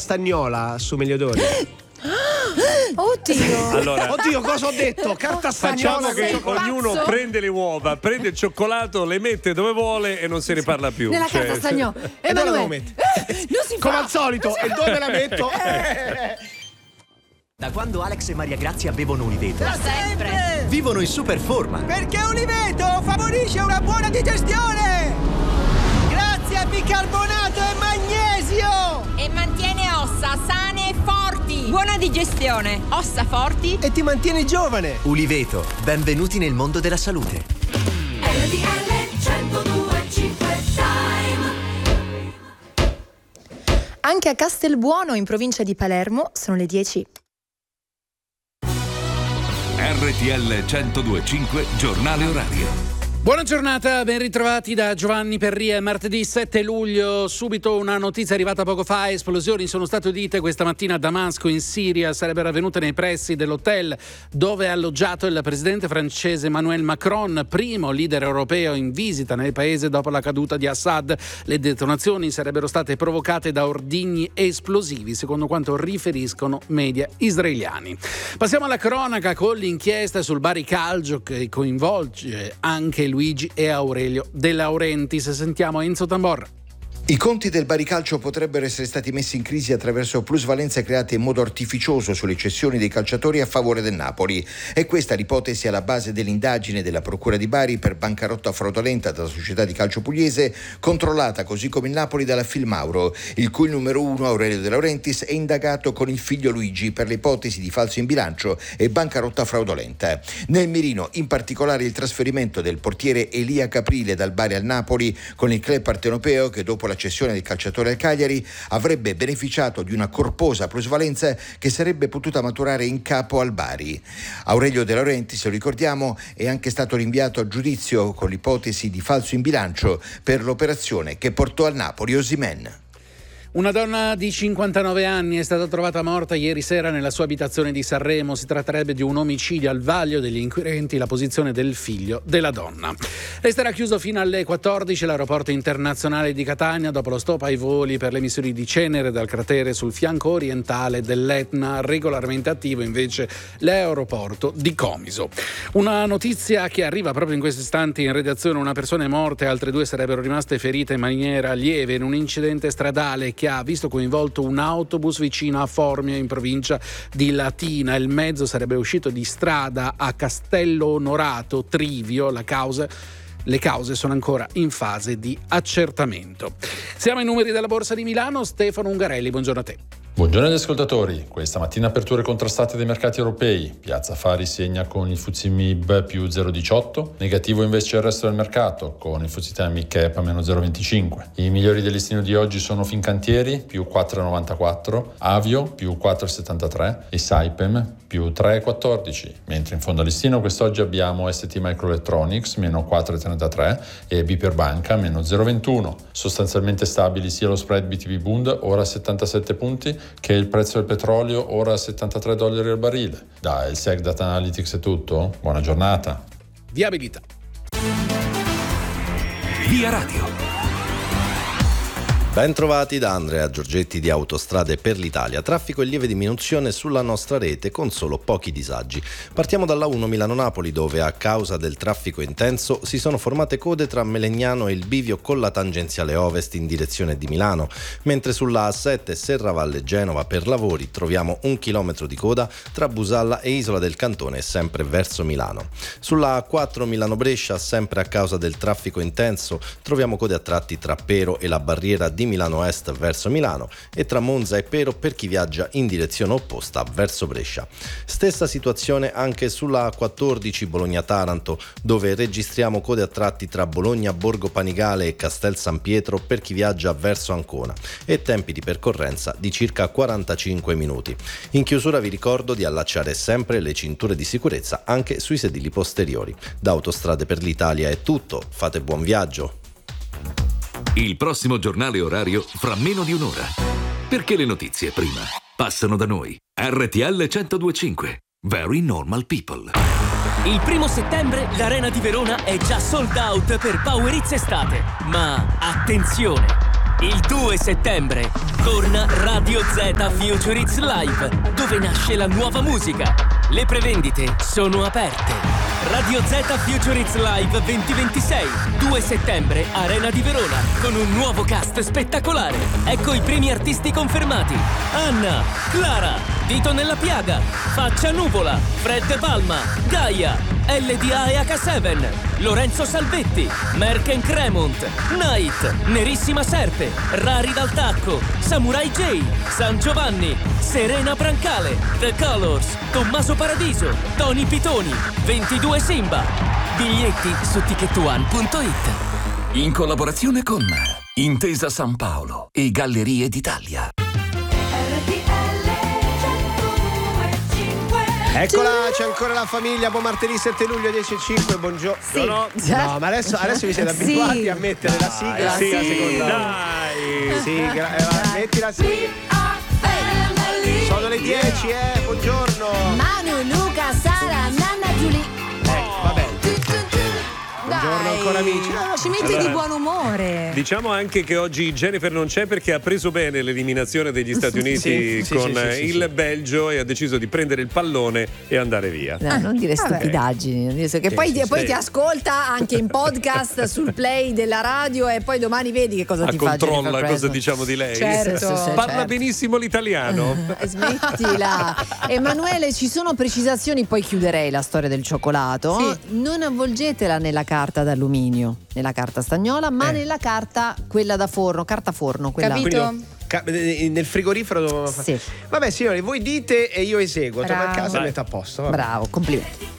stagnola assuma gli odori? Oddio. Allora, Oddio, cosa ho detto? Carta facciamo stagnola. che ognuno prende le uova, prende il cioccolato, le mette dove vuole e non se ne parla più. Nella carta stagnola. E dove la metti? Non si Come fa. al solito, e dove la metto? Da quando Alex e Maria Grazia bevono Uliveto, Da sempre! vivono in super forma. Perché Uliveto favorisce una buona digestione! Grazie a bicarbonato e magnesio! E mantiene ossa sane e forti. Buona digestione, ossa forti. E ti mantiene giovane! Uliveto, benvenuti nel mondo della salute. Anche a Castelbuono, in provincia di Palermo, sono le 10. RTL 102.5 Giornale Orario. Buona giornata, ben ritrovati da Giovanni Perria. Martedì 7 luglio, subito una notizia arrivata poco fa: esplosioni sono state udite questa mattina a Damasco, in Siria. Sarebbero avvenute nei pressi dell'hotel dove è alloggiato il presidente francese Emmanuel Macron, primo leader europeo in visita nel paese dopo la caduta di Assad. Le detonazioni sarebbero state provocate da ordigni esplosivi, secondo quanto riferiscono media israeliani. Passiamo alla cronaca con l'inchiesta sul Bari Calcio che coinvolge anche Luigi e Aurelio De Laurentiis. Sentiamo Enzo Tamborra. I conti del Bari Calcio potrebbero essere stati messi in crisi attraverso plusvalenze create in modo artificioso sulle cessioni dei calciatori a favore del Napoli. È questa l'ipotesi alla base dell'indagine della Procura di Bari per bancarotta fraudolenta della società di calcio pugliese, controllata così come il Napoli dalla Filmauro, il cui numero 1 Aurelio De Laurentiis è indagato con il figlio Luigi per le ipotesi di falso in bilancio e bancarotta fraudolenta. Nel mirino in particolare il trasferimento del portiere Elia Caprile dal Bari al Napoli con il club partenopeo che dopo la cessione del calciatore al Cagliari avrebbe beneficiato di una corposa plusvalenza che sarebbe potuta maturare in capo al Bari. Aurelio De Laurentiis, lo ricordiamo, è anche stato rinviato a giudizio con l'ipotesi di falso in bilancio per l'operazione che portò al Napoli Osimhen. Una donna di 59 anni è stata trovata morta ieri sera nella sua abitazione di Sanremo. Si tratterebbe di un omicidio. Al vaglio degli inquirenti la posizione del figlio della donna. Resterà chiuso fino alle 14 l'aeroporto internazionale di Catania dopo lo stop ai voli per le emissioni di cenere dal cratere sul fianco orientale dell'Etna. Regolarmente attivo invece l'aeroporto di Comiso. Una notizia che arriva proprio in questi istanti in redazione: una persona è morta e altre 2 sarebbero rimaste ferite in maniera lieve in un incidente stradale che ha visto coinvolto un autobus vicino a Formia in provincia di Latina. Il mezzo sarebbe uscito di strada a Castello Onorato, Trivio. Le cause sono ancora in fase di accertamento. Siamo ai numeri della Borsa di Milano. Stefano Ungarelli, buongiorno a te. Buongiorno agli ascoltatori. Questa mattina aperture contrastate dei mercati europei. Piazza Affari segna con il FTSE MIB più 0,18, negativo invece il resto del mercato con il FTSE Mid Cap a meno 0,25. I migliori del listino di oggi sono Fincantieri più 4,94, Avio più 4,73 e Saipem più 3,14, mentre in fondo al listino quest'oggi abbiamo ST Microelectronics meno 4,33 e BPER Banca meno 0,21. Sostanzialmente stabili sia lo spread BTP Bund ora a 77 punti che il prezzo del petrolio ora a $73 al barile. Da il Seg Data Analytics è tutto, buona giornata. Viabilità. Via Radio. Ben trovati da Andrea Giorgetti di Autostrade per l'Italia. Traffico in lieve diminuzione sulla nostra rete con solo pochi disagi. Partiamo dalla 1 Milano-Napoli dove a causa del traffico intenso si sono formate code tra Melegnano e il bivio con la tangenziale ovest in direzione di Milano, mentre sulla A7 Serravalle-Genova per lavori troviamo 1 chilometro di coda tra Busalla e Isola del Cantone sempre verso Milano. Sulla A4 Milano-Brescia sempre a causa del traffico intenso troviamo code a tratti tra Pero e la barriera di Milano Est verso Milano e tra Monza e Pero per chi viaggia in direzione opposta verso Brescia. Stessa situazione anche sulla A14 Bologna-Taranto dove registriamo code a tratti tra Bologna, Borgo Panigale e Castel San Pietro per chi viaggia verso Ancona e tempi di percorrenza di circa 45 minuti. In chiusura vi ricordo di allacciare sempre le cinture di sicurezza anche sui sedili posteriori. Da Autostrade per l'Italia è tutto, fate buon viaggio. Il prossimo giornale orario fra meno di un'ora. Perché le notizie prima passano da noi. RTL 102.5. Very normal people. Il 1 settembre l'Arena di Verona è già sold out per Power Hits estate. Ma attenzione! Il 2 settembre torna Radio Z Future Hits Live, dove nasce la nuova musica. Le prevendite sono aperte. Radio Z Future Hits Live 2026, 2 settembre, Arena di Verona, con un nuovo cast spettacolare. Ecco i primi artisti confermati: Anna, Clara, Dito nella Piaga, Faccia Nuvola, Fred Palma, Gaia, LDA e H7, Lorenzo Salvetti, Merken Cremont, Night, Nerissima Serpe, Rari dal Tacco, Samurai J, San Giovanni, Serena Brancale, The Colors, Tommaso Paradiso, Tony Pitoni, 22 Simba. Biglietti su ticketone.it. In collaborazione con Intesa San Paolo e Gallerie d'Italia. Eccola, c'è ancora la famiglia. Buon martedì 7 luglio 10:05. Buongiorno. Sì. No, ma adesso vi siete abituati a mettere la sigla. Sì, la seconda. dai. Sigla, metti la sigla. Sono le 10, buongiorno. Manu, Luca, Sara, Nanna, Giulia. Vabbè. Buongiorno ancora amici. Ci metti di buon umore. Diciamo anche che oggi Jennifer non c'è perché ha preso bene l'eliminazione degli Stati Uniti con il Belgio e ha deciso di prendere il pallone e andare via. No, non dire stupidaggini, che poi ti ascolta anche in podcast sul play della radio e poi domani vedi che cosa ti fa. Controlla cosa diciamo di lei. Certo. Parla benissimo l'italiano. Smettila. Emanuele, ci sono precisazioni, poi chiuderei la storia del cioccolato. Sì. Non avvolgetela nella carta d'alluminio, nella carta stagnola, ma nella carta quella da forno, carta forno, quella. Capito? Nel frigorifero dovevamo fare. Sì. Vabbè signori, voi dite e io eseguo. Torno a Bravo. casa e metto a posto. Vabbè. Bravo, complimenti.